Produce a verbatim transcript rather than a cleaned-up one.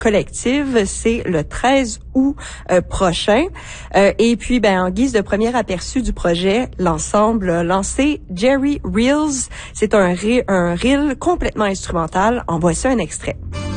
collective. C'est le treize août euh, prochain. Euh, et puis, ben, en guise de premier aperçu du projet, l'ensemble a lancé Jerry Reels. C'est un, un reel complètement instrumental. En voici un extrait.